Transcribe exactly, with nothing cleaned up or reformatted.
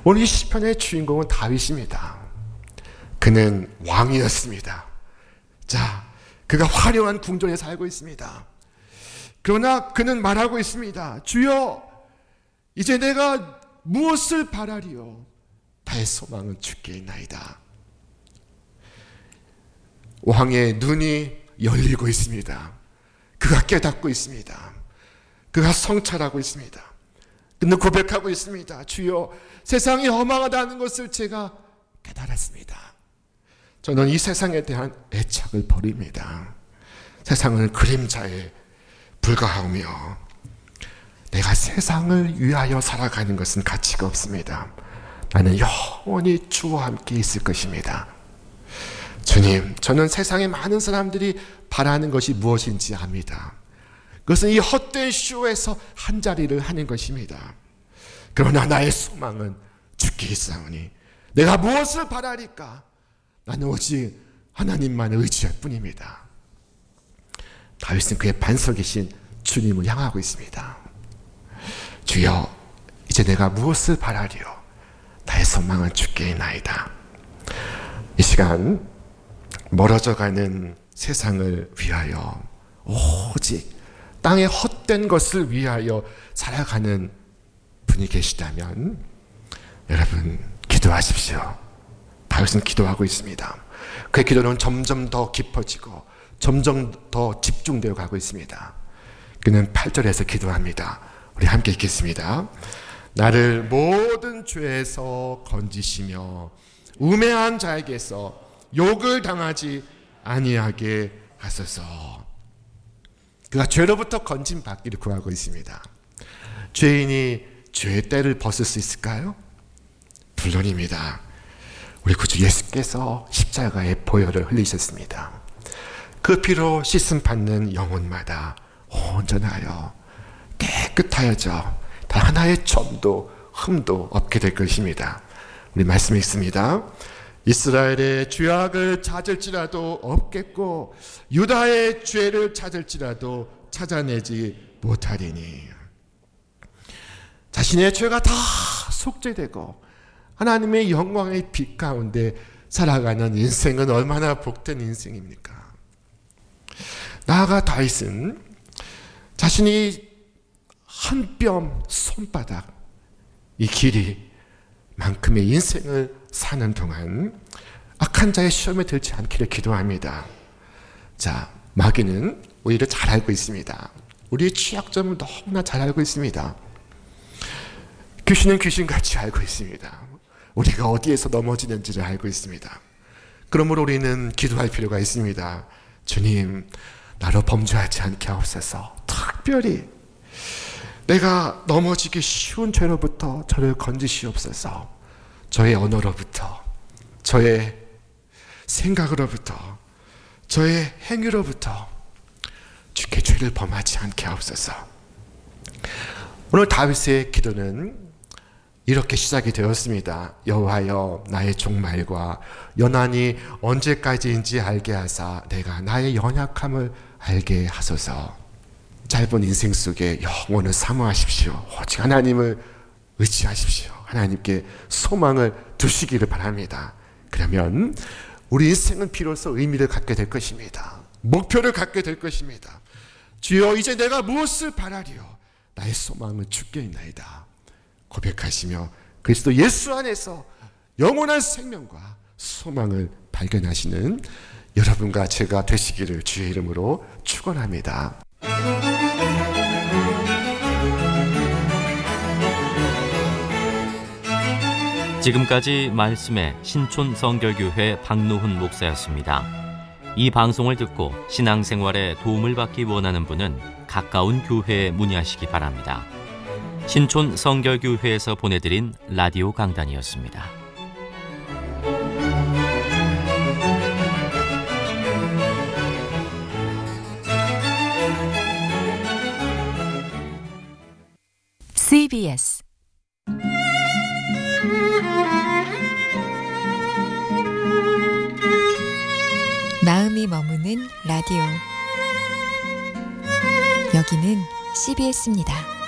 오늘 이 시편의 주인공은 다윗입니다. 그는 왕이었습니다. 자, 그가 화려한 궁전에 살고 있습니다. 그러나 그는 말하고 있습니다. 주여, 이제 내가 무엇을 바라리요? 나의 소망은 주께 있나이다. 왕의 눈이 열리고 있습니다. 그가 깨닫고 있습니다. 그가 성찰하고 있습니다. 그는 고백하고 있습니다. 주여, 세상이 허망하다는 것을 제가 깨달았습니다. 저는 이 세상에 대한 애착을 버립니다. 세상은 그림자에 불과하며 내가 세상을 위하여 살아가는 것은 가치가 없습니다. 나는 영원히 주와 함께 있을 것입니다. 주님, 저는 세상의 많은 사람들이 바라는 것이 무엇인지 압니다. 그것은 이 헛된 쇼에서 한 자리를 하는 것입니다. 그러나 나의 소망은 주께 있사오니 내가 무엇을 바라리까? 나는 오직 하나님만 의지할 뿐입니다. 다윗은 그의 반석이신 주님을 향하고 있습니다. 주여, 이제 내가 무엇을 바라리요? 나의 소망은 주께 있나이다. 이 시간 멀어져가는 세상을 위하여, 오직 땅의 헛된 것을 위하여 살아가는 분이 계시다면 여러분 기도하십시오. 다윗은 기도하고 있습니다. 그의 기도는 점점 더 깊어지고 점점 더 집중되어 가고 있습니다. 그는 팔 절에서 기도합니다. 우리 함께 읽겠습니다. 나를 모든 죄에서 건지시며 우매한 자에게서 욕을 당하지 아니하게 하소서. 그가 죄로부터 건짐받기를 구하고 있습니다. 죄인이 죄의 때를 벗을 수 있을까요? 물론입니다. 우리 구주 예수께서 십자가에 보혈을 흘리셨습니다. 그 피로 씻음 받는 영혼마다 온전하여 깨끗하여져 단 하나의 점도 흠도 없게 될 것입니다. 우리 말씀이 있습니다. 이스라엘의 죄악을 찾을지라도 없겠고 유다의 죄를 찾을지라도 찾아내지 못하리니. 자신의 죄가 다 속죄되고 하나님의 영광의 빛 가운데 살아가는 인생은 얼마나 복된 인생입니까? 나아가 다윗은 자신이 한 뼘 손바닥 이 길이 만큼의 인생을 사는 동안 악한 자의 시험에 들지 않기를 기도합니다. 자, 마귀는 오히려 잘 알고 있습니다. 우리의 취약점을 너무나 잘 알고 있습니다. 귀신은 귀신같이 알고 있습니다. 우리가 어디에서 넘어지는지를 알고 있습니다. 그러므로 우리는 기도할 필요가 있습니다. 주님, 나로 범죄하지 않게 하옵소서. 특별히 내가 넘어지기 쉬운 죄로부터 저를 건지시옵소서. 저의 언어로부터, 저의 생각으로부터, 저의 행위로부터 주께 죄를 범하지 않게 하옵소서. 오늘 다윗의 기도는 이렇게 시작이 되었습니다. 여호와여, 나의 종말과 연한이 언제까지인지 알게 하사 내가 나의 연약함을 알게 하소서. 짧은 인생 속에 영원을 사모하십시오. 오직 하나님을 의지하십시오. 하나님께 소망을 두시기를 바랍니다. 그러면 우리 인생은 비로소 의미를 갖게 될 것입니다. 목표를 갖게 될 것입니다. 주여, 이제 내가 무엇을 바라리요? 나의 소망은 주께 있나이다. 고백하시며 그리스도 예수 안에서 영원한 생명과 소망을 발견하시는 여러분과 제가 되시기를 주의 이름으로 축원합니다. 지금까지 말씀의 신촌 성결교회 박노훈 목사였습니다. 이 방송을 듣고 신앙생활에 도움을 받기 원하는 분은 가까운 교회에 문의하시기 바랍니다. 신촌 성결교회에서 보내드린 라디오 강단이었습니다. 씨비에스 마음이 머무는 라디오. 여기는 씨비에스입니다.